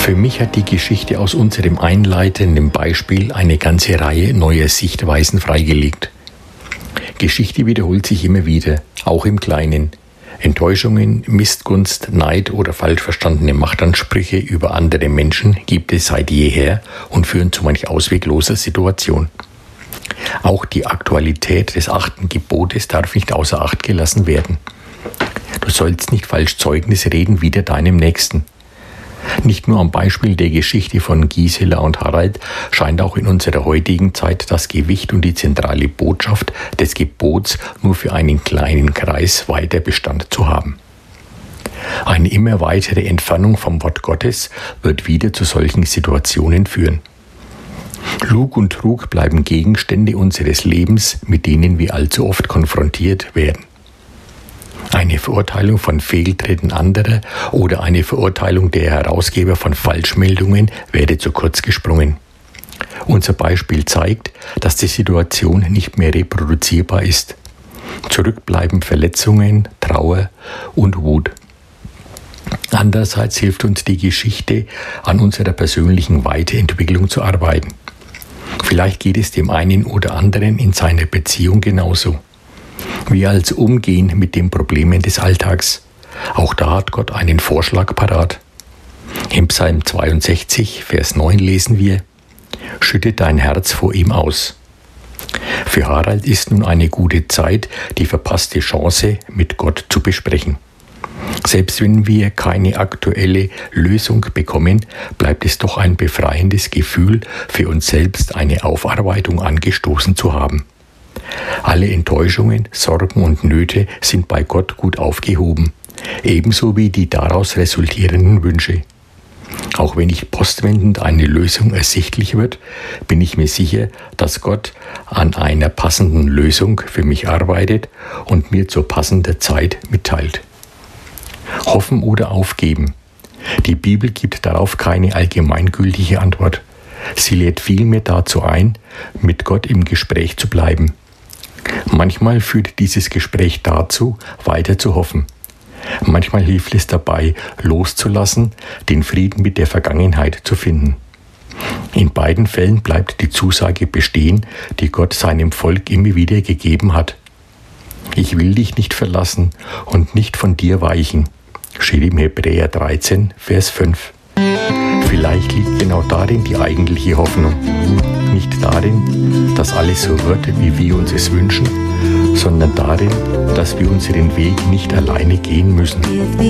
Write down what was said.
Für mich hat die Geschichte aus unserem einleitenden Beispiel eine ganze Reihe neuer Sichtweisen freigelegt. Geschichte wiederholt sich immer wieder, auch im Kleinen. Enttäuschungen, Missgunst, Neid oder falsch verstandene Machtansprüche über andere Menschen gibt es seit jeher und führen zu manch auswegloser Situation. Auch die Aktualität des 8. Gebotes darf nicht außer Acht gelassen werden. Du sollst nicht falsch Zeugnis reden wider deinem Nächsten. Nicht nur am Beispiel der Geschichte von Gisela und Harald scheint auch in unserer heutigen Zeit das Gewicht und die zentrale Botschaft des Gebots nur für einen kleinen Kreis weiter Bestand zu haben. Eine immer weitere Entfernung vom Wort Gottes wird wieder zu solchen Situationen führen. Lug und Trug bleiben Gegenstände unseres Lebens, mit denen wir allzu oft konfrontiert werden. Eine Verurteilung von Fehltritten anderer oder eine Verurteilung der Herausgeber von Falschmeldungen werde zu kurz gesprungen. Unser Beispiel zeigt, dass die Situation nicht mehr reproduzierbar ist. Zurück bleiben Verletzungen, Trauer und Wut. Andererseits hilft uns die Geschichte, an unserer persönlichen Weiterentwicklung zu arbeiten. Vielleicht geht es dem einen oder anderen in seiner Beziehung genauso. Wie also umgehen mit den Problemen des Alltags? Auch da hat Gott einen Vorschlag parat. Im Psalm 62, Vers 9 lesen wir: Schütte dein Herz vor ihm aus. Für Harald ist nun eine gute Zeit, die verpasste Chance mit Gott zu besprechen. Selbst wenn wir keine aktuelle Lösung bekommen, bleibt es doch ein befreiendes Gefühl, für uns selbst eine Aufarbeitung angestoßen zu haben. Alle Enttäuschungen, Sorgen und Nöte sind bei Gott gut aufgehoben, ebenso wie die daraus resultierenden Wünsche. Auch wenn nicht postwendend eine Lösung ersichtlich wird, bin ich mir sicher, dass Gott an einer passenden Lösung für mich arbeitet und mir zur passenden Zeit mitteilt. Hoffen oder aufgeben? Die Bibel gibt darauf keine allgemeingültige Antwort. Sie lädt vielmehr dazu ein, mit Gott im Gespräch zu bleiben. Manchmal führt dieses Gespräch dazu, weiter zu hoffen. Manchmal hilft es dabei, loszulassen, den Frieden mit der Vergangenheit zu finden. In beiden Fällen bleibt die Zusage bestehen, die Gott seinem Volk immer wieder gegeben hat. Ich will dich nicht verlassen und nicht von dir weichen, steht im Hebräer 13, Vers 5. Vielleicht liegt genau darin die eigentliche Hoffnung. Nicht darin, dass alles so wird, wie wir uns es wünschen, sondern darin, dass wir unseren Weg nicht alleine gehen müssen.